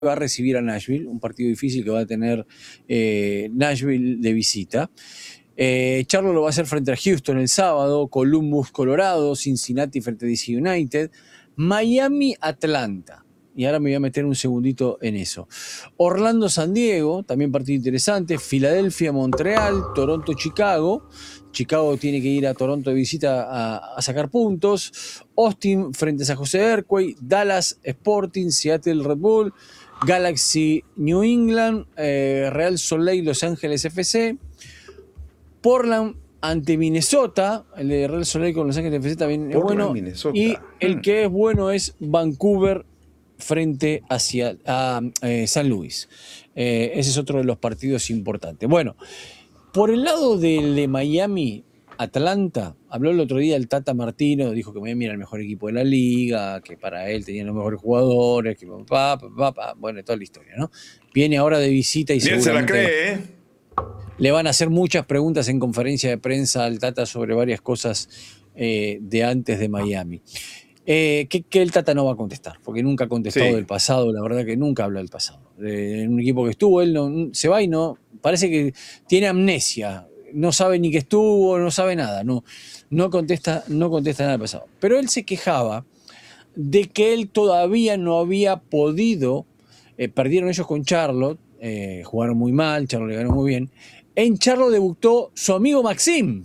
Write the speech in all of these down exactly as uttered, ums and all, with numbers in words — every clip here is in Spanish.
va a recibir a Nashville, un partido difícil que va a tener eh, Nashville de visita. Eh, Charlotte lo va a hacer frente a Houston el sábado, Columbus, Colorado, Cincinnati frente a D C United, Miami, Atlanta. Y ahora me voy a meter un segundito en eso. Orlando, San Diego, también partido interesante. Filadelfia, Montreal, Toronto, Chicago. Chicago tiene que ir a Toronto de visita a, a sacar puntos. Austin frente a San José Earthquake. Dallas, Sporting, Seattle, Red Bull. Galaxy, New England. Eh, Real Salt Lake, Los Ángeles F C. Portland ante Minnesota. El de Real Salt Lake con Los Ángeles F C también Portland, es bueno. Minnesota. Y el hmm. que es bueno es Vancouver frente hacia, a eh, San Luis. Eh, ese es otro de los partidos importantes. Bueno, por el lado del de Miami, Atlanta, habló el otro día el Tata Martino, dijo que Miami era el mejor equipo de la liga, que para él tenían los mejores jugadores, que pa, pa, pa, pa, bueno, toda la historia, ¿no? Viene ahora de visita y Bien se la cree, ¿eh? Le van a hacer muchas preguntas en conferencia de prensa al Tata sobre varias cosas eh, de antes de Miami. Eh, que, que el Tata no va a contestar, porque nunca ha contestado sí. del pasado, la verdad que nunca habla del pasado. Eh, en un equipo que estuvo, él no, se va y no, parece que tiene amnesia, no sabe ni que estuvo, no sabe nada, no, no, contesta, no contesta nada del pasado. Pero él se quejaba de que él todavía no había podido, eh, perdieron ellos con Charlotte, eh, jugaron muy mal, Charlotte le ganó muy bien. En Charlotte debutó su amigo Maxime.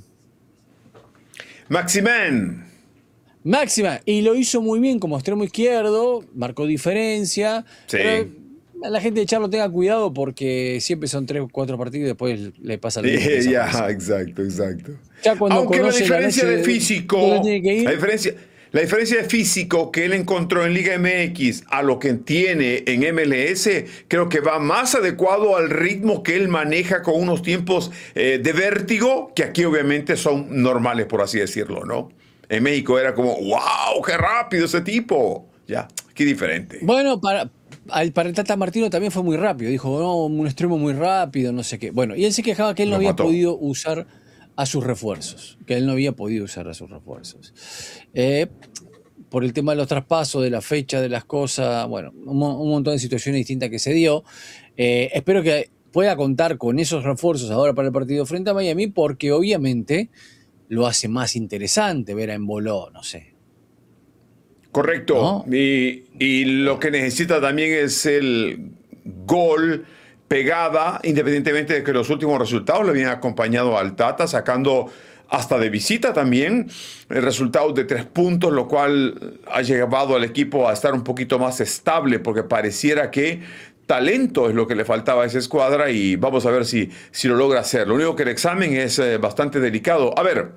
Maximen. Máxima, y lo hizo muy bien como extremo izquierdo, marcó diferencia. Sí. Pero la gente de Charlotte tenga cuidado porque siempre son tres o cuatro partidos y después le pasa lo mismo. Sí, ya, exacto, exacto. Ya cuando Aunque la diferencia la de físico, la diferencia, la diferencia de físico que él encontró en Liga M X a lo que tiene en M L S, creo que va más adecuado al ritmo que él maneja con unos tiempos eh, de vértigo, que aquí obviamente son normales, por así decirlo, ¿no? En México era como, wow, qué rápido ese tipo. Ya, qué diferente. Bueno, para, para el Tata Martino también fue muy rápido. Dijo, no, un extremo muy rápido, no sé qué. Bueno, y él se quejaba que él no Lo había mató. podido usar a sus refuerzos. Que él no había podido usar a sus refuerzos. Eh, por el tema de los traspasos, de la fecha, de las cosas, bueno, un, un montón de situaciones distintas que se dio. Eh, espero que pueda contar con esos refuerzos ahora para el partido frente a Miami, porque obviamente lo hace más interesante ver a Embolo, no sé. Correcto. ¿No? Y, y lo que necesita también es el gol, pegada, independientemente de que los últimos resultados le habían acompañado al Tata, sacando hasta de visita también el resultado de tres puntos, lo cual ha llevado al equipo a estar un poquito más estable, porque pareciera que talento es lo que le faltaba a esa escuadra y vamos a ver si, si lo logra hacer. Lo único que el examen es eh, bastante delicado. A ver,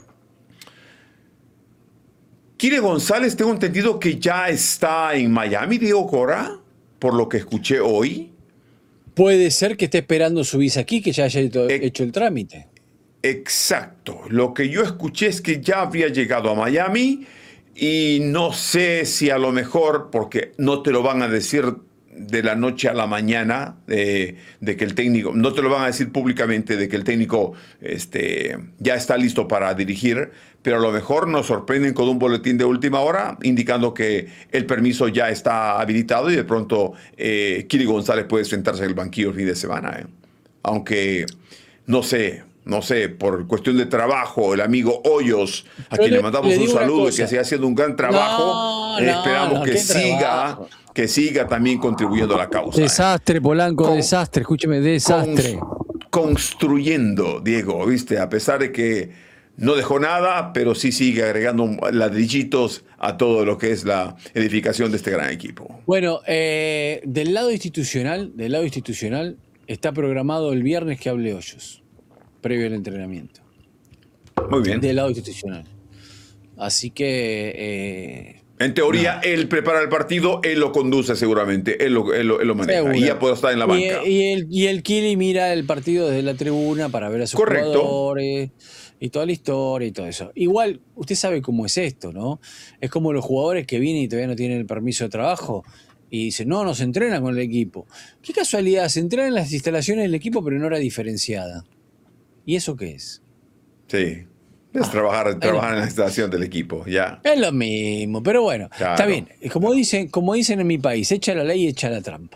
Kire González, tengo entendido que ya está en Miami, Diego Cora, por lo que escuché hoy. Puede ser que esté esperando su visa aquí, que ya haya hecho el trámite. Exacto. Lo que yo escuché es que ya habría llegado a Miami y no sé si a lo mejor, porque no te lo van a decir de la noche a la mañana, de, de que el técnico, no te lo van a decir públicamente de que el técnico este, ya está listo para dirigir, pero a lo mejor nos sorprenden con un boletín de última hora indicando que el permiso ya está habilitado y de pronto eh, Kiri González puede sentarse en el banquillo el fin de semana. ¿eh? Aunque, no sé, no sé, por cuestión de trabajo, el amigo Hoyos, a Pero quien le, le mandamos le un saludo y que cosa. siga haciendo un gran trabajo, No, eh, no, esperamos no, que siga... trabajo. que siga también contribuyendo a la causa. Desastre, Polanco, Con, desastre, escúcheme, desastre. Con, construyendo, Diego, ¿viste? A pesar de que no dejó nada, pero sí sigue agregando ladrillitos a todo lo que es la edificación de este gran equipo. Bueno, eh, del lado institucional, del lado institucional, está programado el viernes que hable Hoyos, previo al entrenamiento. Muy bien. Del lado institucional. Así que... Eh, En teoría, no. él prepara el partido, él lo conduce seguramente, él lo, él lo, él lo maneja. Seguro. Y ya puede estar en la banca. Y, y, el, y el Kili mira el partido desde la tribuna para ver a sus Correcto. jugadores y toda la historia y todo eso. Igual, usted sabe cómo es esto, ¿no? Es como los jugadores que vienen y todavía no tienen el permiso de trabajo y dicen, no, no se entrenan con el equipo. Qué casualidad, se entrenan en las instalaciones del equipo, pero en hora diferenciada. ¿Y eso qué es? Sí. Es ah, trabajar, trabajar en la instalación del equipo, ya. Es lo mismo, pero bueno, claro. Está bien. Como dicen, como dicen en mi país, echa la ley y echa la trampa.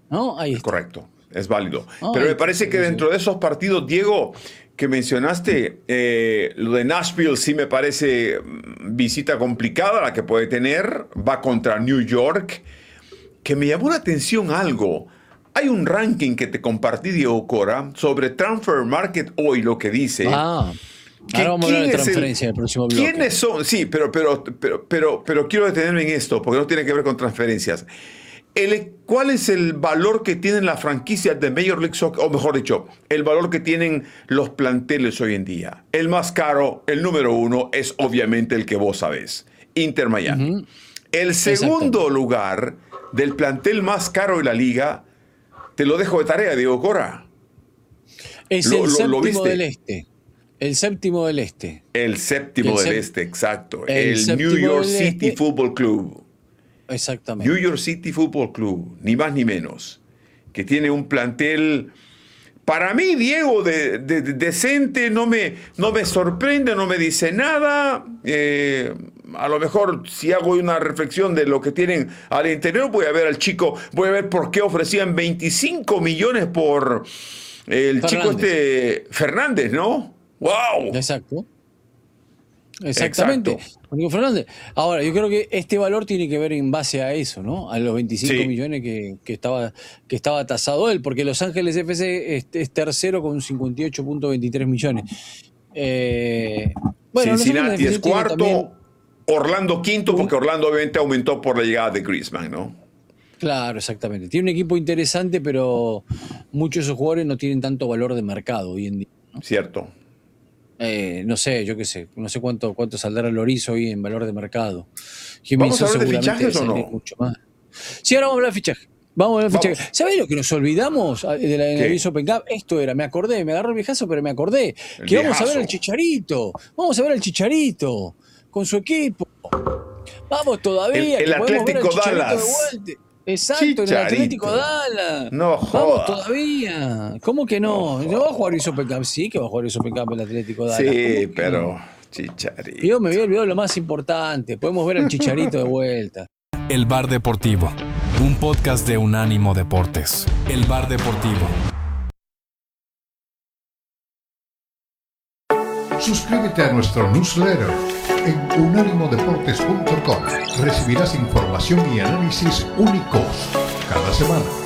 ¿no? Ahí Es está. correcto, es válido. Oh, Pero me parece que dentro de esos partidos, Diego, que mencionaste, eh, lo de Nashville sí me parece visita complicada la que puede tener. Va contra New York. Que me llamó la atención algo. Hay un ranking que te compartí, Diego Cora, sobre Transfer Market hoy, lo que dice. Ah, ahora vamos a hablar de transferencia en el próximo bloque. ¿Quiénes son? Sí, pero, pero, pero, pero, pero quiero detenerme en esto, porque no tiene que ver con transferencias. El, ¿Cuál es el valor que tienen las franquicias de Major League Soccer? O mejor dicho, el valor que tienen los planteles hoy en día. El más caro, el número uno, es obviamente el que vos sabés. Inter Miami. Uh-huh. El segundo lugar del plantel más caro de la liga, te lo dejo de tarea, Diego Cora. Es lo, el lo, séptimo lo del este. El séptimo del este. El séptimo el del sép- este, exacto. el El New York del City este. Football Club. Exactamente. New York City Football Club, ni más ni menos. Que tiene un plantel, para mí, Diego, de, de, de decente, no me, no me sorprende, no me dice nada. Eh, a lo mejor, si hago una reflexión de lo que tienen al interior, voy a ver al chico, voy a ver por qué ofrecían veinticinco millones por el Fernández. chico este Fernández, ¿no? ¡Wow! Exacto. Exactamente. Exacto. Nico Fernández. Ahora, yo creo que este valor tiene que ver en base a eso, ¿no? A los veinticinco Sí. millones que, que estaba que estaba tasado él, porque Los Ángeles F C es, es tercero con cincuenta y ocho punto veintitrés millones. Eh, bueno, Cincinnati es cuarto, también, Orlando quinto, porque Orlando obviamente aumentó por la llegada de Griezmann, ¿no? Claro, exactamente. Tiene un equipo interesante, pero muchos de esos jugadores no tienen tanto valor de mercado hoy en día, ¿no? Cierto. Eh, no sé, yo qué sé, no sé cuánto, cuánto saldrá Loris hoy en valor de mercado. ¿Vamos a hablar de fichajes o no? Mucho más. Sí, ahora vamos a hablar de fichaje. Vamos a hablar de fichaje. ¿Sabés lo que nos olvidamos de la, de la Open Cup? Esto era, me acordé, me agarró el viejazo, pero me acordé. El que vamos viejazo. a ver al Chicharito. Vamos a ver al Chicharito con su equipo. Vamos todavía. El, el que podemos ver al Atlético Chicharito Dallas. de vuelta. Exacto, en el Chicharito. Atlético Dallas. No Vamos joda. todavía. ¿Cómo que no? ¿No va a jugar U S Open Cup? Sí que va a jugar U S Open Cup el Atlético Dallas. Sí, pero Chicharito. Yo me había olvidado lo más importante. Podemos ver al Chicharito de vuelta. El Bar Deportivo, un podcast de Unánimo Deportes. El Bar Deportivo. Suscríbete a nuestro newsletter en unánimo deportes punto com. Recibirás información y análisis únicos cada semana.